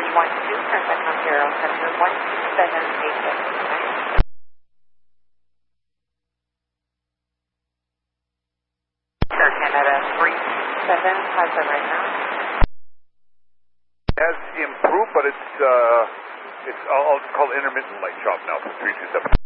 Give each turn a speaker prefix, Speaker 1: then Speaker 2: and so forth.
Speaker 1: contact Ontario Center 12786. Air Canada 37 has it right now.
Speaker 2: Has improved, but I'll call intermittent light shop now for 327.